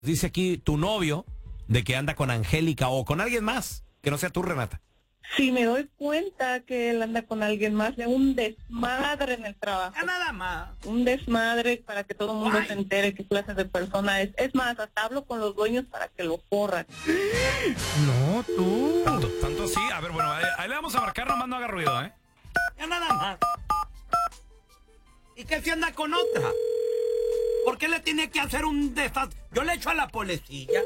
Dice aquí tu novio de que anda con Angélica o con alguien más, que no sea tú, Renata. Si me doy cuenta que él anda con alguien más, de un desmadre en el trabajo. Ya nada más. Un desmadre para que todo el mundo se entere qué clase de persona es. Es más, hasta hablo con los dueños para que lo corran. No, tú. Tanto sí. A ver, bueno, ahí le vamos a marcar, nomás no haga ruido, ¿eh? Ya nada más. ¿Y qué si anda con otra? ¿Por qué le tiene que hacer un desastre? Yo le echo a la policía.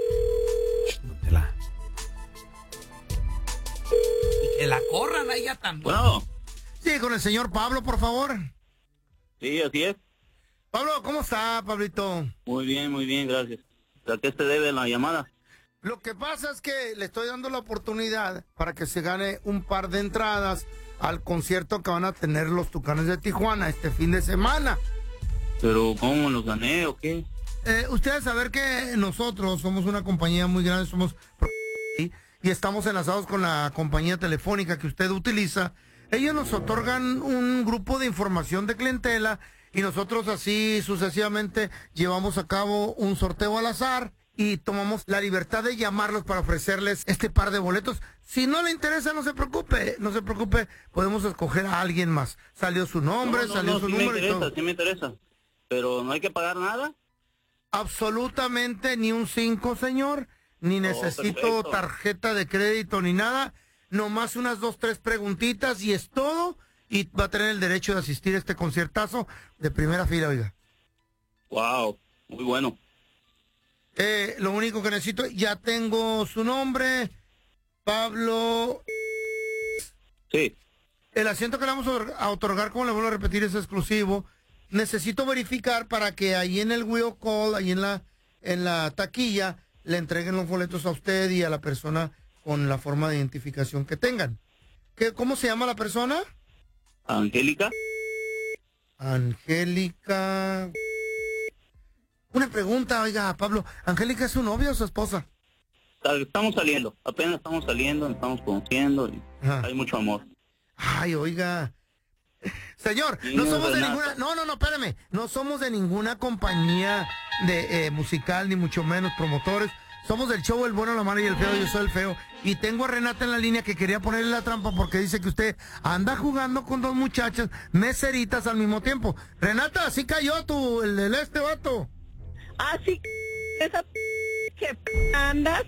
Y que la corran a ella también. Bueno. Sí, con el señor Pablo, por favor. Sí, así es. Pablo, ¿cómo está, Pablito? Muy bien, gracias. ¿A qué se debe la llamada? Lo que pasa es que le estoy dando la oportunidad para que se gane un par de entradas al concierto que van a tener los Tucanes de Tijuana este fin de semana. ¿Pero cómo los gané o qué? Ustedes saber que nosotros somos una compañía muy grande, somos y estamos enlazados con la compañía telefónica que usted utiliza. Ellos nos otorgan un grupo de información de clientela y nosotros así sucesivamente llevamos a cabo un sorteo al azar y tomamos la libertad de llamarlos para ofrecerles este par de boletos. Si no le interesa, no se preocupe, podemos escoger a alguien más. Salió su nombre, salió su número y todo. Sí me interesa, pero no hay que pagar nada. Absolutamente ni un 5, señor, ni necesito perfecto. tarjeta de crédito ni nada, nomás unas 2, 3 preguntitas y es todo, y va a tener el derecho de asistir a este conciertazo de primera fila, oiga. Wow, muy bueno. Lo único que necesito, ya tengo su nombre, Pablo. Sí. El asiento que le vamos a otorgar, como le vuelvo a repetir, es exclusivo. Necesito verificar para que ahí en el will call, ahí en la taquilla, le entreguen los boletos a usted y a la persona con la forma de identificación que tengan. ¿Cómo se llama la persona? ¿Angélica? Angélica. Una pregunta, oiga, Pablo. ¿Angélica es su novia o su esposa? Estamos saliendo, apenas estamos saliendo, nos estamos conociendo y hay mucho amor. Ay, oiga. Señor, Sí, no somos de Renata. ninguna... No, espérame. No somos de ninguna compañía de musical, ni mucho menos promotores. Somos del show El Bueno, la Mala y el Feo. Yo soy el Feo. Y tengo a Renata en la línea que quería ponerle la trampa porque dice que usted anda jugando con 2 muchachas meseritas al mismo tiempo. Renata, así cayó el este vato. Así esa que andas.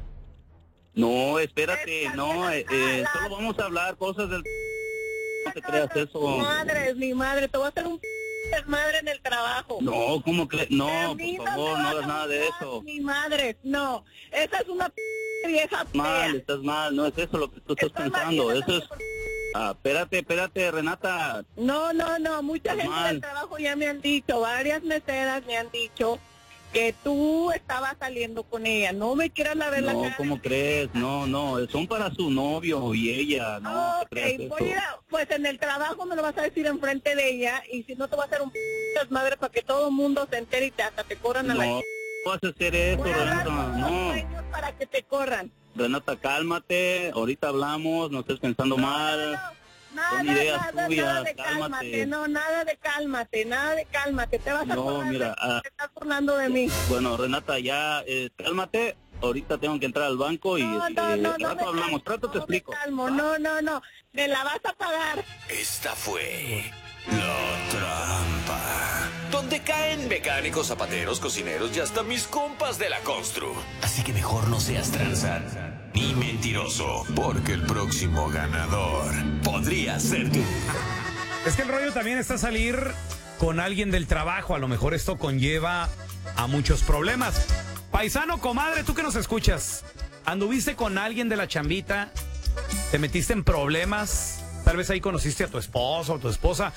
No, espérate, Esta no, vieja solo vamos a hablar cosas del... No te creas eso. Mi madre, te voy a hacer un desmadre en el trabajo. No, ¿cómo crees? No, A mí por favor, me no vas hagas a nada de gustar, eso. Mi madre, no. Esa es una vieja fea. Estás mal, no es eso lo que tú estás Estoy mal, pensando, vieja, eso es... espérate, Renata. No, mucha Estás gente mal. del trabajo ya me han dicho, varias meseras me han dicho que tú estabas saliendo con ella. No me quieras la ver la No, cara. ¿cómo crees? No, son para su novio y ella, no te creas eso. Voy a, pues en el trabajo me lo vas a decir enfrente de ella y si no te va a hacer un desmadre para que todo el mundo se entere y hasta te corran a la... No vas a hacer eso, Voy a hablar Renata, con los no. dueños para que te corran. Renata, cálmate, ahorita hablamos, no estés pensando mal. Son ideas tuyas, de cálmate. cálmate, no, nada de cálmate, te vas a No, acordar mira, te estás burlando de mí. Bueno, Renata, ya cálmate, ahorita tengo que entrar al banco y al rato hablamos, te explico. No, me la vas a pagar. Esta fue La Trampa, donde caen mecánicos, zapateros, cocineros y hasta mis compas de la constru. Así que mejor no seas tranza ni mentiroso, porque el próximo ganador podría ser tú. Es que el rollo también está salir con alguien del trabajo. A lo mejor esto conlleva a muchos problemas. Paisano, comadre, tú que nos escuchas, ¿anduviste con alguien de la chambita? ¿Te metiste en problemas? Tal vez ahí conociste a tu esposo o tu esposa.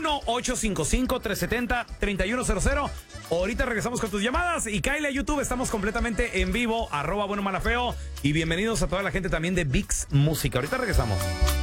1-855-370-3100. Ahorita regresamos con tus llamadas. Y cáele a YouTube, estamos completamente en vivo. @buenomalafeo. Y bienvenidos a toda la gente también de VIX Música. Ahorita regresamos.